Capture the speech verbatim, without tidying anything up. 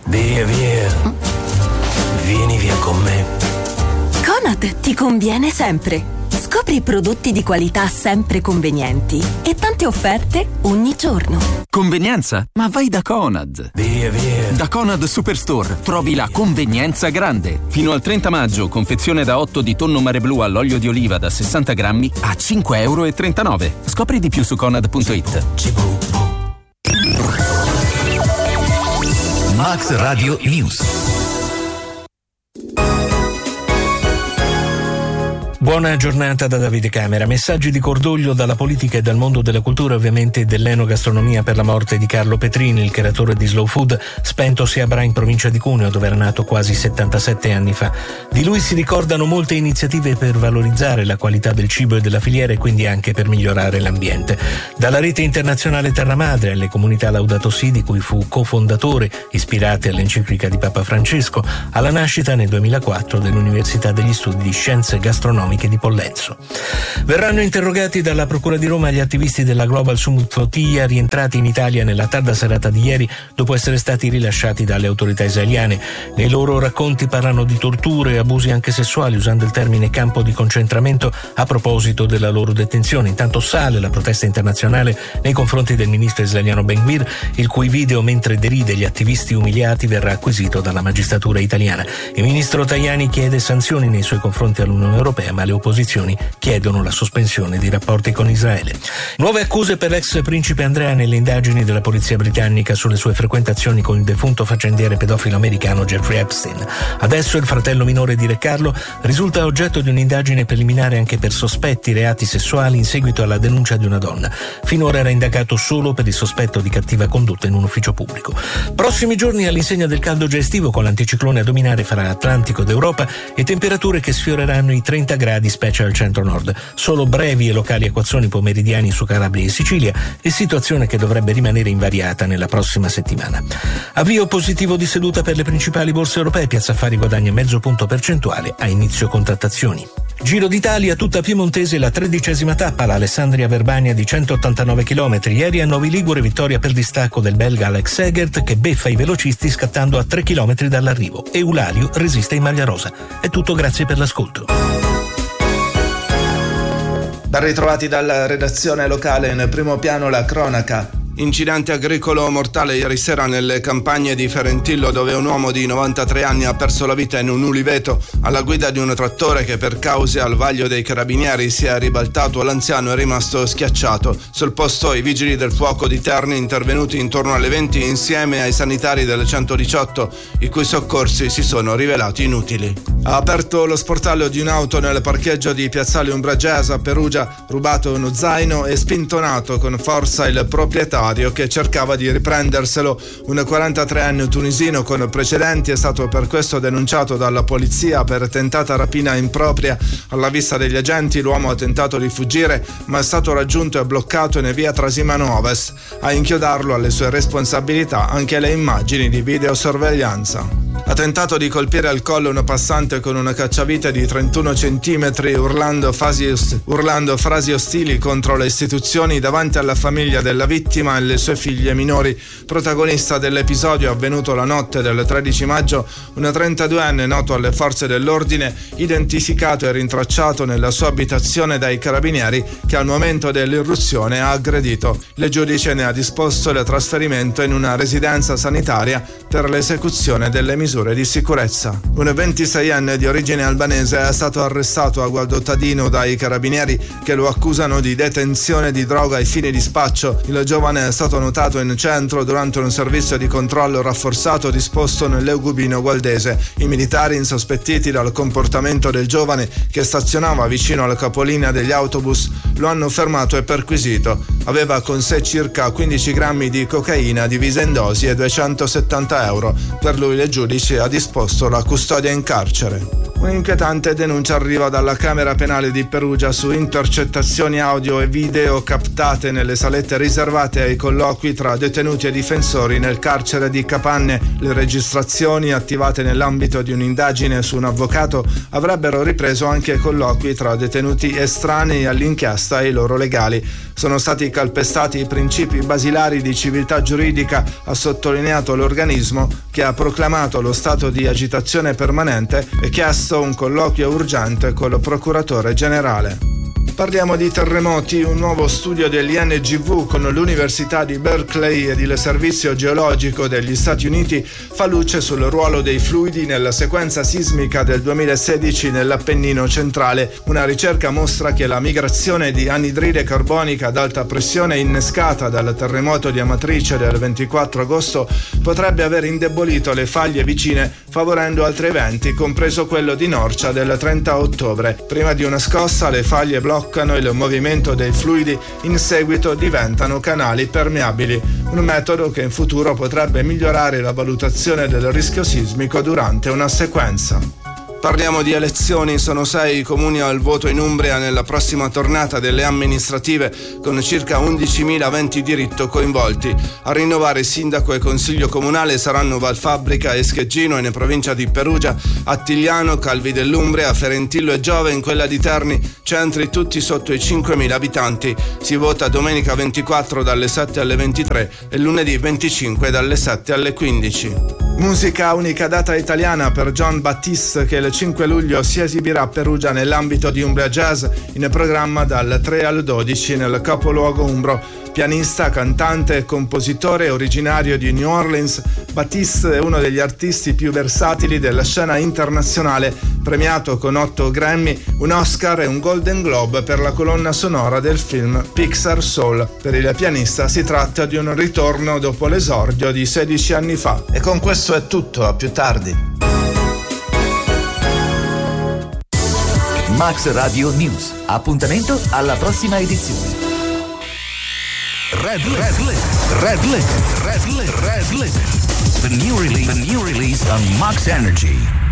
Via, via. Vieni via con me. Conad ti conviene sempre. Scopri prodotti di qualità sempre convenienti e tante offerte ogni giorno. Convenienza? Ma vai da Conad. Via, via. Da Conad Superstore trovi la convenienza grande. Fino al trenta maggio, confezione da otto di tonno mare blu all'olio di oliva da sessanta grammi a cinque e trentanove euro. Scopri di più su conad punto it. Max Radio News. Buona giornata da Davide Camera. Messaggi di cordoglio dalla politica e dal mondo della cultura, ovviamente dell'enogastronomia, per la morte di Carlo Petrini, il creatore di Slow Food, spentosi a Bra in provincia di Cuneo, dove era nato quasi settantasette anni fa. Di lui si ricordano molte iniziative per valorizzare la qualità del cibo e della filiera e quindi anche per migliorare l'ambiente. Dalla rete internazionale Terra Madre alle comunità Laudato Si, di cui fu cofondatore, ispirate all'enciclica di Papa Francesco, alla nascita nel duemilaquattro dell'Università degli Studi di Scienze Gastronomiche di Pollenzo. Verranno interrogati dalla Procura di Roma gli attivisti della Global Summit Flotilla rientrati in Italia nella tarda serata di ieri dopo essere stati rilasciati dalle autorità israeliane. Nei loro racconti parlano di torture e abusi anche sessuali, usando il termine campo di concentramento a proposito della loro detenzione. Intanto sale la protesta internazionale nei confronti del ministro israeliano Ben Gvir, il cui video mentre deride gli attivisti umiliati verrà acquisito dalla magistratura italiana. Il ministro Tajani chiede sanzioni nei suoi confronti all'Unione Europea, ma le opposizioni chiedono la sospensione dei rapporti con Israele. Nuove accuse per l'ex principe Andrea nelle indagini della polizia britannica sulle sue frequentazioni con il defunto faccendiere pedofilo americano Jeffrey Epstein. Adesso il fratello minore di Re Carlo risulta oggetto di un'indagine preliminare anche per sospetti reati sessuali in seguito alla denuncia di una donna. Finora era indagato solo per il sospetto di cattiva condotta in un ufficio pubblico. Prossimi giorni all'insegna del caldo già estivo, con l'anticiclone a dominare fra Atlantico ed Europa e temperature che sfioreranno i trenta gradi, specie al centro-nord. Solo brevi e locali acquazzoni pomeridiani su Calabria e Sicilia, e situazione che dovrebbe rimanere invariata nella prossima settimana. Avvio positivo di seduta per le principali borse europee. Piazza Affari guadagna mezzo punto percentuale a inizio contrattazioni. Giro d'Italia, tutta piemontese, la tredicesima tappa, l'Alessandria Verbania di centottantanove chilometri. Ieri a Novi Ligure vittoria per distacco del belga Alex Egert, che beffa i velocisti scattando a tre chilometri dall'arrivo. Eulalia resiste in maglia rosa. È tutto, grazie per l'ascolto. Ben ritrovati dalla redazione locale. In primo piano la cronaca. Incidente agricolo mortale ieri sera nelle campagne di Ferentillo, dove un uomo di novantatré anni ha perso la vita in un uliveto alla guida di un trattore che per cause al vaglio dei carabinieri si è ribaltato. L'anziano è rimasto schiacciato. Sul posto i vigili del fuoco di Terni, intervenuti intorno alle venti insieme ai sanitari del centodiciotto, i cui soccorsi si sono rivelati inutili. Ha aperto lo sportello di un'auto nel parcheggio di Piazzale Umbragese a Perugia, rubato uno zaino e spintonato con forza il proprietario che cercava di riprenderselo. Un quarantatreenne tunisino con precedenti è stato per questo denunciato dalla polizia per tentata rapina impropria. Alla vista degli agenti l'uomo ha tentato di fuggire, ma è stato raggiunto e bloccato in via Trasimeno Ovest. A inchiodarlo alle sue responsabilità anche le immagini di videosorveglianza. Ha tentato di colpire al collo una passante con una cacciavite di trentuno centimetri, urlando, fasi, urlando frasi ostili contro le istituzioni davanti alla famiglia della vittima e le sue figlie minori. Protagonista dell'episodio avvenuto la notte del tredici maggio, un trentaduenne noto alle forze dell'ordine, identificato e rintracciato nella sua abitazione dai carabinieri, che al momento dell'irruzione ha aggredito. Il giudice ne ha disposto il trasferimento in una residenza sanitaria per l'esecuzione delle misure di sicurezza. Un ventiseienne di origine albanese è stato arrestato a Gualdottadino dai carabinieri, che lo accusano di detenzione di droga ai fini di spaccio. Il giovane è stato notato in centro durante un servizio di controllo rafforzato disposto nell'Eugubino Gualdese. I militari, insospettiti dal comportamento del giovane che stazionava vicino alla capolinea degli autobus, lo hanno fermato e perquisito. Aveva con sé circa quindici grammi di cocaina divisa in dosi e duecentosettanta euro. Per lui il giudice ha disposto la custodia in carcere. Un'inquietante denuncia arriva dalla Camera Penale di Perugia su intercettazioni audio e video captate nelle salette riservate ai colloqui tra detenuti e difensori nel carcere di Capanne. Le registrazioni, attivate nell'ambito di un'indagine su un avvocato, avrebbero ripreso anche colloqui tra detenuti estranei all'inchiesta e i loro legali. Sono stati calpestati i principi basilari di civiltà giuridica, ha sottolineato l'organismo, che ha proclamato lo stato di agitazione permanente e chiesto un colloquio urgente col procuratore generale. Parliamo di terremoti. Un nuovo studio dell'I N G V con l'Università di Berkeley ed il Servizio Geologico degli Stati Uniti fa luce sul ruolo dei fluidi nella sequenza sismica del duemilasedici nell'Appennino centrale. Una ricerca mostra che la migrazione di anidride carbonica ad alta pressione innescata dal terremoto di Amatrice del ventiquattro agosto potrebbe aver indebolito le faglie vicine, favorendo altri eventi, compreso quello di Norcia del trenta ottobre. Prima di una scossa le faglie bloccano il movimento dei fluidi, in seguito diventano canali permeabili, un metodo che in futuro potrebbe migliorare la valutazione del rischio sismico durante una sequenza. Parliamo di elezioni. Sono sei i comuni al voto in Umbria nella prossima tornata delle amministrative, con circa undicimila aventi diritto coinvolti. A rinnovare sindaco e consiglio comunale saranno Valfabbrica e Scheggino in provincia di Perugia, Attigliano, Calvi dell'Umbria, Ferentillo e Giove in quella di Terni, centri tutti sotto i cinquemila abitanti. Si vota domenica ventiquattro dalle sette alle ventitré e lunedì venticinque dalle sette alle quindici. Musica, unica data italiana per Jon Batiste, che il cinque luglio si esibirà a Perugia nell'ambito di Umbria Jazz, in programma dal tre al dodici nel capoluogo umbro. Pianista, cantante e compositore originario di New Orleans, Batiste è uno degli artisti più versatili della scena internazionale, premiato con otto Grammy, un Oscar e un Golden Globe per la colonna sonora del film Pixar Soul. Per il pianista si tratta di un ritorno dopo l'esordio di sedici anni fa. E con questo è tutto, a più tardi. Max Radio News. Appuntamento alla prossima edizione. Red Red Red Red Red Red Red The new release, the new release on Max Energy.